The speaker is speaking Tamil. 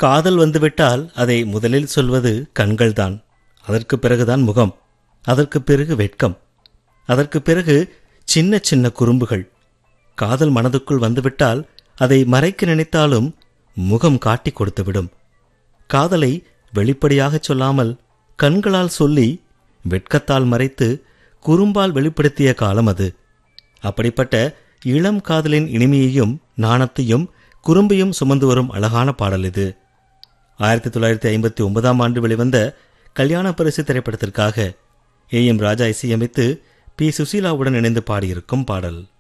காதல் வந்துவிட்டால் அதை முதலில் சொல்வது கண்கள்தான். அதற்கு பிறகுதான் முகம், அதற்கு பிறகு வெட்கம், அதற்கு பிறகு சின்ன சின்ன குறும்புகள். காதல் மனதுக்குள் வந்துவிட்டால் அதை மறைக்க நினைத்தாலும் முகம் காட்டி கொடுத்துவிடும். காதலை வெளிப்படையாகச் சொல்லாமல் கண்களால் சொல்லி வெட்கத்தால் மறைத்து குறும்பால் வெளிப்படுத்திய காலம் அது. அப்படிப்பட்ட இளம் காதலின் இனிமையையும் நாணத்தையும் குறும்பையும் சுமந்து வரும் அழகான பாடல் இது. 1959 வெளிவந்த கல்யாண பரிசு திரைப்படத்திற்காக AM ராஜா இசையமைத்து P. சுசீலாவுடன் இணைந்து பாடியிருக்கும் பாடல்.